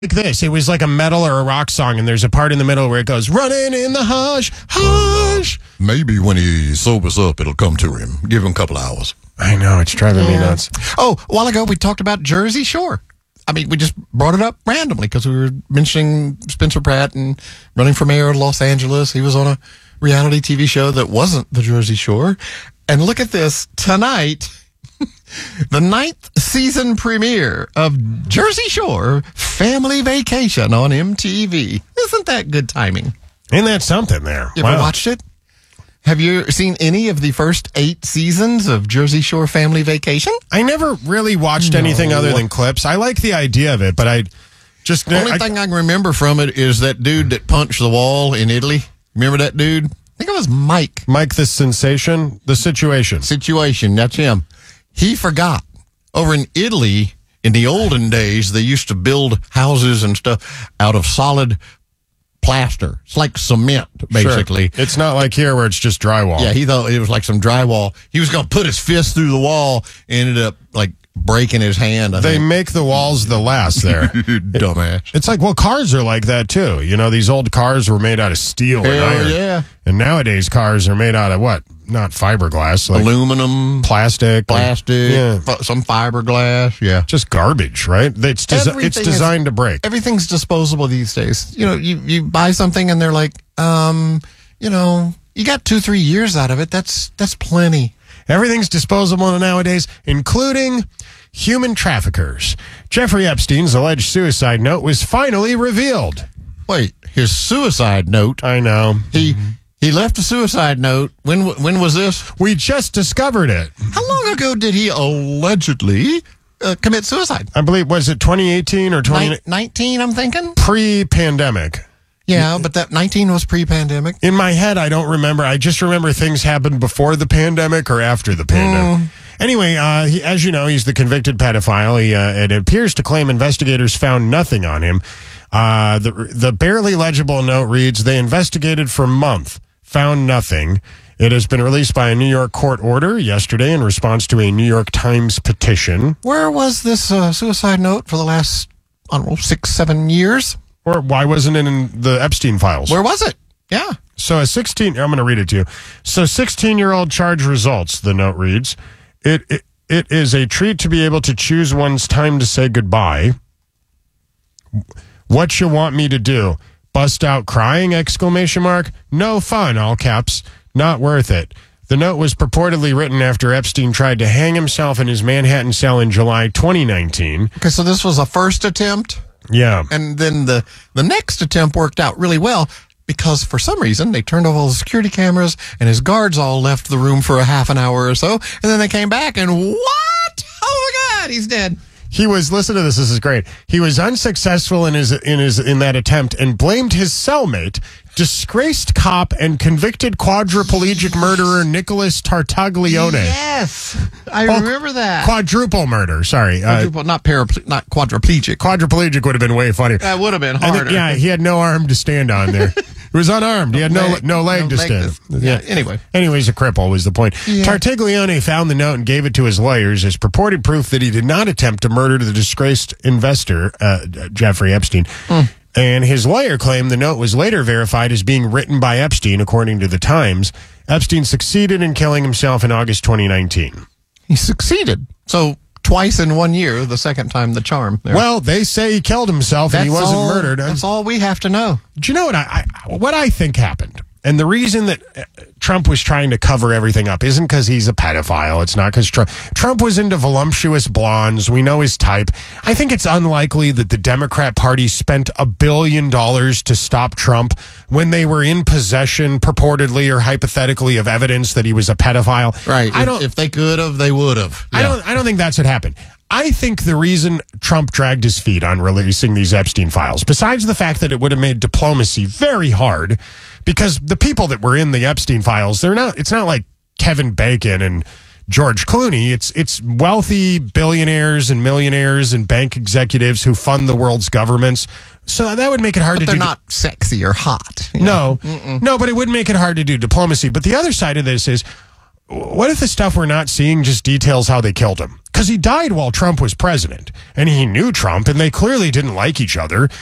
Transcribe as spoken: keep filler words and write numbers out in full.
like this. It was like a metal or a rock song, and there's a part in the middle where it goes, running in the hush, hush. Maybe when he sobers up, it'll come to him. Give him a couple hours. I know, it's driving yeah. me nuts. Oh, a while ago we talked about Jersey Shore. I mean, we just brought it up randomly because we were mentioning Spencer Pratt and running for mayor of Los Angeles. He was on a reality T V show that wasn't the Jersey Shore. And look at this. Tonight, the ninth season premiere of Jersey Shore Family Vacation on M T V. Isn't that good timing? Ain't that something there? You wow. ever watched it? Have you seen any of the first eight seasons of Jersey Shore Family Vacation? I never really watched no. anything other than clips. I like the idea of it, but I just... The only I, thing I can remember from it is that dude that punched the wall in Italy. Remember that dude? I think it was Mike. Mike the Sensation? The Situation. Situation, that's him. He forgot. Over in Italy, in the olden days, they used to build houses and stuff out of solid plaster. It's like cement, basically. Sure. It's not like here where it's just drywall. Yeah, he thought it was like some drywall. He was going to put his fist through the wall, ended up like breaking his hand. I they think. make the walls the last there. Dumbass. It's like, well, cars are like that too. You know, these old cars were made out of steel Hell and iron. yeah. And nowadays cars are made out of what? Not fiberglass. Like aluminum. Plastic. Plastic. Like, yeah. F- some fiberglass. Yeah. Just garbage, right? It's, desi- it's designed is, to break. Everything's disposable these days. You know, you, you buy something and they're like, um, you know, you got two, three years out of it. That's, that's plenty. Everything's disposable nowadays, including human traffickers. Jeffrey Epstein's alleged suicide note was finally revealed. Wait, his suicide note? I know. He he left a suicide note. When when was this? We just discovered it. How long ago did he allegedly uh, commit suicide? I believe, was it twenty eighteen or twenty nineteen, I'm thinking? Pre-pandemic. Yeah, but that nineteen was pre-pandemic. In my head, I don't remember. I just remember things happened before the pandemic or after the pandemic. Mm. Anyway, uh, he, as you know, he's the convicted pedophile. He, uh, it appears to claim investigators found nothing on him. Uh, the, the barely legible note reads, they investigated for a month, found nothing. It has been released by a New York court order yesterday in response to a New York Times petition. Where was this uh, suicide note for the last, I don't know, six, seven years? Or why wasn't it in the Epstein files? Where was it? Yeah. So a sixteen, I'm going to read it to you. So sixteen-year-old charge results, the note reads, it, it it is a treat to be able to choose one's time to say goodbye. What you want me to do? Bust out crying, exclamation mark. No fun, all caps. Not worth it. The note was purportedly written after Epstein tried to hang himself in his Manhattan cell in July twenty nineteen. Okay, so this was a first attempt? Yeah. And then the, the next attempt worked out really well because for some reason they turned off all the security cameras and his guards all left the room for a half an hour or so. And then they came back and what? Oh my God, he's dead. He was, listen to this, this is great. He was unsuccessful in his in his in that attempt and blamed his cellmate, disgraced cop and convicted quadriplegic murderer Nicholas Tartaglione. Yes, I oh, remember that. Quadruple murder, sorry. Quadruple, uh, not paraple- not quadriplegic. Quadriplegic would have been way funnier. That would have been harder. Think, yeah, he had no arm to stand on there. He was unarmed. He had no leg, no leg no to leg stand. to, yeah. yeah. Anyway. Anyways, a cripple was the point. Yeah. Tartaglione found the note and gave it to his lawyers as purported proof that he did not attempt to murder the disgraced investor, uh, Jeffrey Epstein. Mm. And his lawyer claimed the note was later verified as being written by Epstein, according to the Times. Epstein succeeded in killing himself in August twenty nineteen. He succeeded. So twice in one year, the second time the charm. There. Well, they say he killed himself that's and he wasn't all, murdered. That's all we have to know. Do you know what I, I what I think happened? And the reason that Trump was trying to cover everything up isn't because he's a pedophile. It's not because Trump, Trump was into voluptuous blondes. We know his type. I think it's unlikely that the Democrat Party spent a billion dollars to stop Trump when they were in possession, purportedly or hypothetically, of evidence that he was a pedophile. Right. I if, don't, if they could have, they would have. Yeah. I don't. I don't think that's what happened. I think the reason Trump dragged his feet on releasing these Epstein files, besides the fact that it would have made diplomacy very hard, because the people that were in the Epstein files, they're not, it's not like Kevin Bacon and George Clooney. It's, it's wealthy billionaires and millionaires and bank executives who fund the world's governments. So that would make it hard but to they're do. They're not sexy or hot. No, no, but it would make it hard to do diplomacy. But the other side of this is, what if the stuff we're not seeing just details how they killed him? because he died while Trump was president. And he knew Trump, and they clearly didn't like each other.